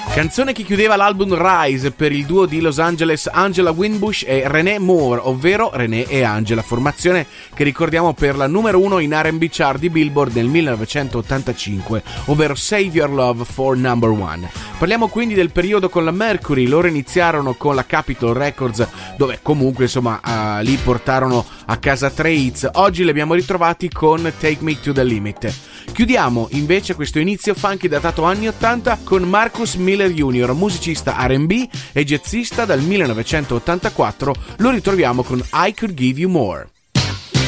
Canzone che chiudeva l'album Rise per il duo di Los Angeles Angela Winbush e Renee Moore, ovvero Renee e Angela, formazione che ricordiamo per la numero 1 in R&B chart di Billboard nel 1985, ovvero Save Your Love for Number One. Parliamo quindi del periodo con la Mercury. Loro iniziarono con la Capitol Records, dove comunque lì portarono a casa 3 hits. Oggi li abbiamo ritrovati con Take Me to the Limit. Chiudiamo invece questo inizio funky datato anni 80 con Marcus Miller Jr., musicista R&B e jazzista dal 1984. Lo ritroviamo con I Could Give You More.